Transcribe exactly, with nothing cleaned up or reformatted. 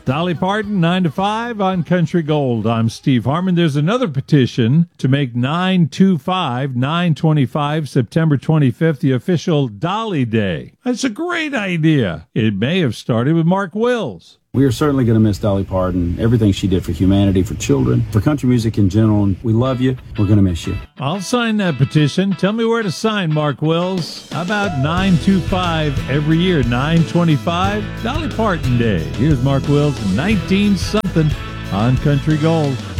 Dolly Parton, nine to five on Country Gold. I'm Steve Harmon. There's another petition to make nine twenty-five, nine twenty-five, September twenty-fifth, the official Dolly Day. That's a great idea. It may have started with Mark Wills. We are certainly going to miss Dolly Parton, everything she did for humanity, for children, for country music in general. And we love you. We're going to miss you. I'll sign that petition. Tell me where to sign, Mark Wills. How about nine twenty-five every year, nine twenty-five, Dolly Parton Day? Here's Mark Wills, nineteen something on Country Gold.